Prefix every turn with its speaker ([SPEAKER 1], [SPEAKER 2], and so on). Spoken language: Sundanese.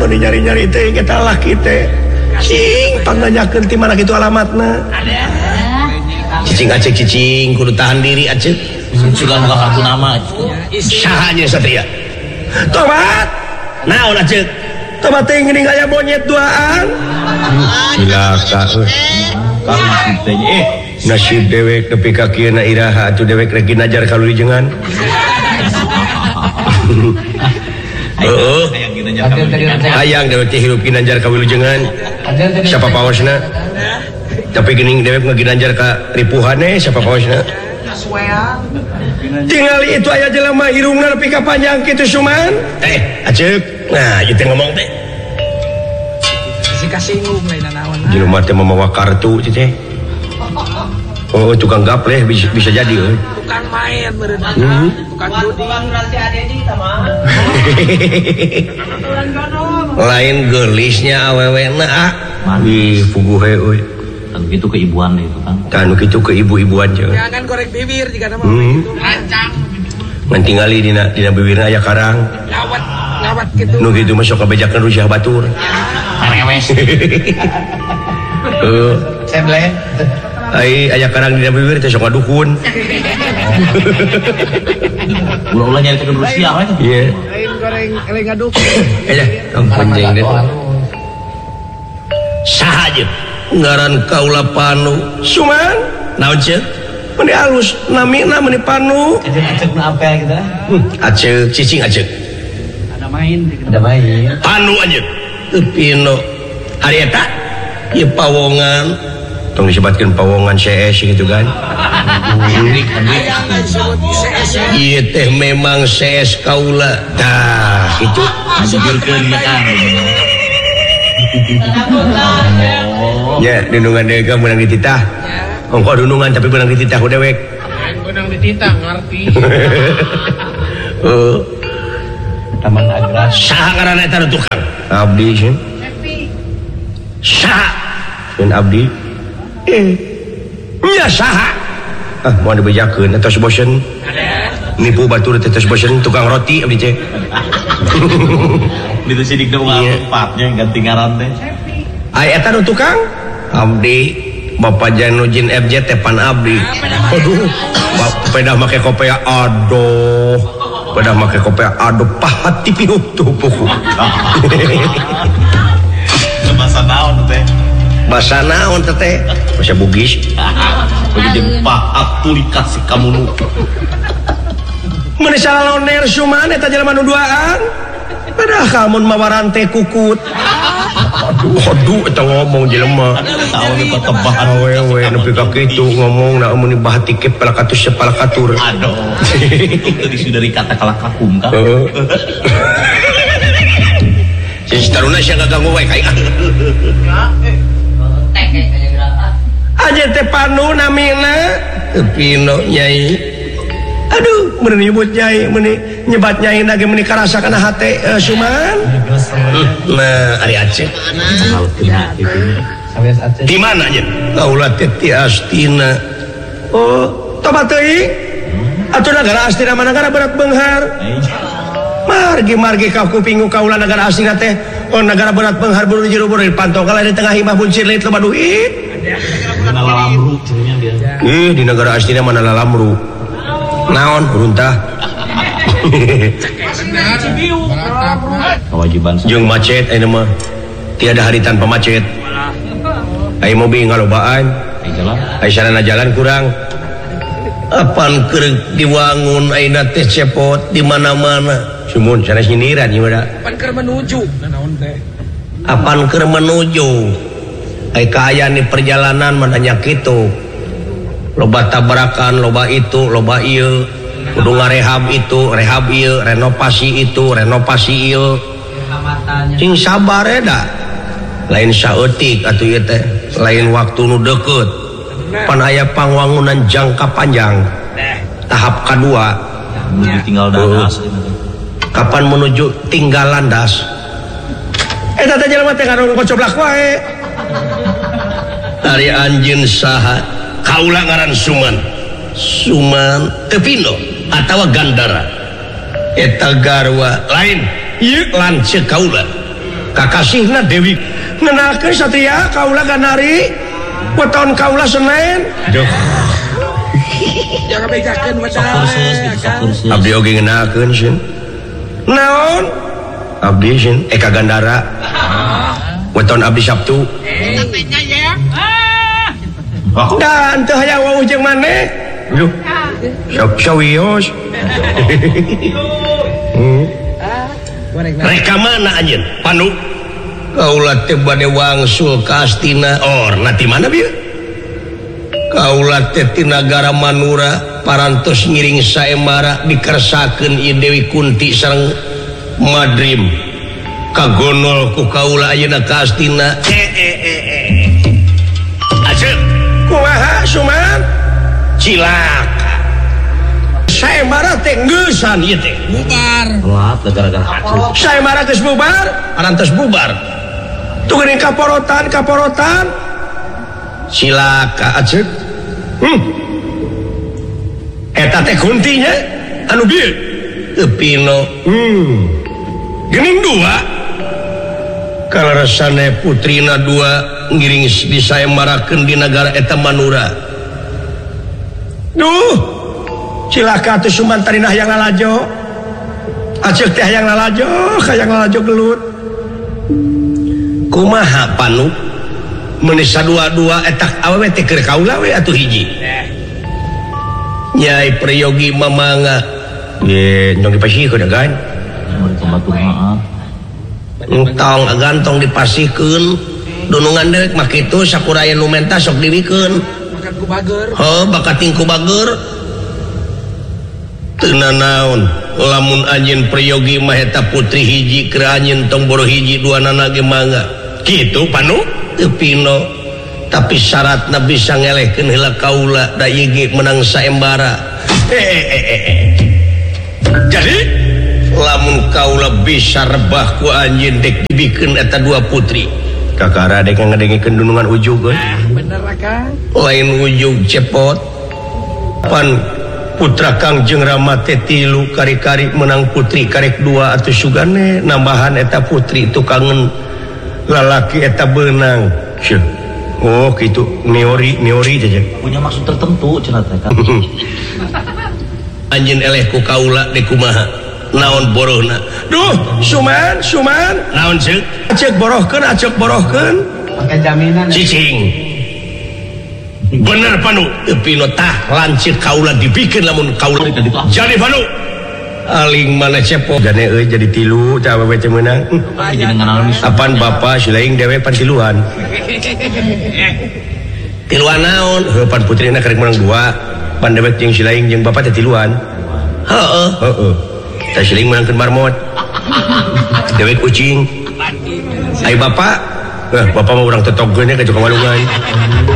[SPEAKER 1] mun nyari-nyari teh kita laki teh cing pangnanyakeun ti mana kitu alamatna cicing acek cicing kudu tahan diri acek
[SPEAKER 2] sugan buka kartu nama
[SPEAKER 1] sahanya satria tobat naon acek tobat teh geuning aya monyet duaan cilaka
[SPEAKER 2] kang nasib
[SPEAKER 1] nasib dewek nepi ka kieu na iraha atuh dewek rek ginajar ka lulijengan hayang dewek teh hirup ginanjar ka wilujengan siapa pawasna tapi geuning dewek ngaginanjar ka ripuhane siapa pawasna tinggali itu aya jelema irungna nepi ka panjang kitu suman acek nah ieu teh ngomong teh
[SPEAKER 3] kasinggung lain naon
[SPEAKER 1] jelema teh mamawa kartu teh oh tukang gapleh bisa jadi
[SPEAKER 3] tukang main meureun tukang judi
[SPEAKER 1] lain geulisnya awewena ih puguh euy
[SPEAKER 2] kan gitu keibuan itu kan
[SPEAKER 1] kan kitu ke ibu-ibuan jeung
[SPEAKER 3] jangan korek bibir jika nama itu rancang
[SPEAKER 1] ngan tingali dina bibirna aya karang
[SPEAKER 3] lawat gitu
[SPEAKER 1] nu kitu mah sok kabejakeun rusyah batur
[SPEAKER 2] rewes
[SPEAKER 3] semble
[SPEAKER 1] aya karang dina bibir teh sok ngadukun
[SPEAKER 2] ulah nyari ke Rusia we
[SPEAKER 1] iya
[SPEAKER 3] lain goreng lain ngaduk
[SPEAKER 1] panjang deh saha aja ngaran kaula Panu suman naon ceuk meni alus namina meni Panu
[SPEAKER 3] acek apa gitu
[SPEAKER 1] acek cicing acek
[SPEAKER 3] ada main
[SPEAKER 1] Panu aja Pino hari eta ieu pawongan tong disebutkeun pawongan CS gitu kan ieu teh memang CS kaula tah kitu
[SPEAKER 2] ngajurkeun mekan
[SPEAKER 1] nya dunungan dewe ka menang dititah ongko dunungan tapi menang dititah ku dewek
[SPEAKER 3] menang dititah ngarti
[SPEAKER 1] taman agras saha ngaranna eta tukang abdi sih saha mun abdi nya saha mau dibejakeun atos bosen nipu batur atos bosen tukang roti abdi teh
[SPEAKER 2] itu sidik dong empatnya ganti ngaran teh
[SPEAKER 1] ai eta nu tukang abdi Bapak Janujin FJ Tepan abdi aduh pedah make kopea aduh pedah make kopea aduh pahat ti pinutup puku
[SPEAKER 2] bahasa naon teh
[SPEAKER 1] bahasa naon teh bahasa Bugis
[SPEAKER 2] begitu pahat tuluy kasih kamu nu
[SPEAKER 1] mun salaloner suman eta jelema nu duaan padahal kamun mawaran teh kukut aduh eta ngomong jelema
[SPEAKER 2] tahu ni ketebahan
[SPEAKER 1] awewe nepi ka kitu ngomong na mun bahat tiket palakatus sepalakatur
[SPEAKER 2] aduh itu dari kata kalakakum kan
[SPEAKER 1] Staruna sia ganggu wae kai aja teh Panu namina Pino nyai aduh mun nyebut nyai mun nyebat nyai lagi mun karasakan hate suman nah ari Aceh di mana nya kaula teh ti Astina oh tobat teuing atuh nagara Astina mana nagara berat beunghar margi ka kupingu kaula negara Astina teh oh negara berat beunghar buru jero buru dipantau kala di tengah imah buncir leut loba duit
[SPEAKER 2] lalamru cenanya dia
[SPEAKER 1] di negara Astina mana lalamru naon runtah
[SPEAKER 2] kewajiban
[SPEAKER 1] jeung macet ayeuna mah tiada hari tanpa macet aya mobil ngalobaan aya sarana jalan kurang apan keur diwangun ayeuna teh cepot di mana-mana sumun sanes nyindiran ieu da
[SPEAKER 3] apan keur menuju naon teh
[SPEAKER 1] apan keur menuju aya kaayaan di perjalanan mah nya kitu loba tabrakan loba itu loba ieu kudu ngarehab itu rehab ieu renovasi itu renovasi ieu cing sabar da lain saeutik atuh ieu teh lain waktu nu deukeut pan aya pangwangunan jangka panjang tahap kedua
[SPEAKER 2] menuju tinggal dadas
[SPEAKER 1] kapan menuju tinggal landas eta teh jelema teh ngaron kocoblak wae ari anjeun saha kaula ngaran Suman Tepino atawa Gandara eta garwa lain ieu lanceuk kaula kakasihna Dewi ngenalkeun satria kaula ganari weton kaula Senen duh
[SPEAKER 3] Jangan bedakan
[SPEAKER 2] kursus gitu
[SPEAKER 1] abdi oge ngenalkeun sin naon abdi sin Eka Gandara weton abdi Sabtu dan teu hayang wawuh jeung maneh duh sawios reka mana anjeun Panu kaula teh bade wangsul ka Astina nati mana bieu kaula teh ti nagara Manura parantos ngiring saemara dikersakeun ieu Dewi Kunti sareng Madrim kagonol ku kaula ayeuna ka Astina ajeun kumaha Suman cilaka saemara teh ngeusan ieu teh
[SPEAKER 3] bubar
[SPEAKER 2] telat gara-gara hancur
[SPEAKER 1] saemara geus bubar parantos bubar tuh geuning kaporotan cilaka ajeun eta teh kuntinya anu bieu teu pino geuning dua kalaresane putrina dua ngiring disaemarakeun di negara eta Manura duh cilaka tuh Suman tarina hayang ngalajo aceuk teh hayang ngalajo gelut kumaha Panu meuni sadua-dua eta awewe teh keur kaula we atuh hiji Nyai Priyogi mamanga ye nyong dipasihkeun kan entong gantong dipasihkeun dunungan deuk mah kitu sakuraya nu menta sok diwikeun
[SPEAKER 3] makan ku bager
[SPEAKER 1] bakat tingku bager teu naon lamun anjeun Priyogi mah eta putri hiji keur anjeun tong boro hiji duanana ge mangga kitu Panu teu pino tapi syaratna bisa ngelehkeun heula kaula da ieu ge menang saembara jadi lamun kaula bisa rebah ku anjeun dek dibikeun eta dua putri kakara dek ngadengikeun dunungan ujug
[SPEAKER 3] bener Kang
[SPEAKER 1] lain ujug cepot pan putra Kang jeung Rama teh 3 kari-kari menang putri karek 2 atuh sugane nambahan eta putri tukangan lalaki eta beunang oh gitu neori aja
[SPEAKER 2] punya maksud tertentu cenah teh kan
[SPEAKER 1] anjeun eleh ku kaula dek kumaha naon borohna duh Suman naon ceuk aceuk borohkeun
[SPEAKER 3] pakai jaminan
[SPEAKER 1] cicing bener Panu pino tah lancip kaula dipikeun lamun kaula jadi Panu aling mana cepo gane euy jadi 3 tah awewe teh meunang apan bapa silaing dewe pan tiluan naon pan putrina karek menang 2 pan dewe jeung silaing jeung bapa teh tiluan heeh tah silaing menangkeun marmot dewe kucing ai bapa mah urang tetoggeunnya ka tukang walungan